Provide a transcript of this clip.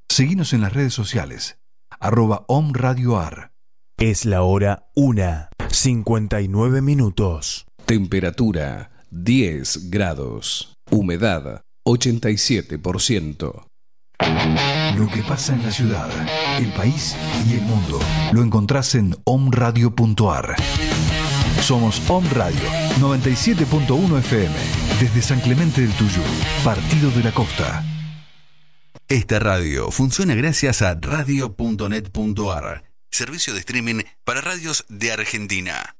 Seguinos en las redes sociales, @omradioar. Es la hora 1:59. Temperatura 10 grados. Humedad 87%. Lo que pasa en la ciudad, el país y el mundo lo encontrás en omradio.ar. Somos Om Radio 97.1 FM, desde San Clemente del Tuyú, Partido de la Costa. Esta radio funciona gracias a radio.net.ar, servicio de streaming para radios de Argentina.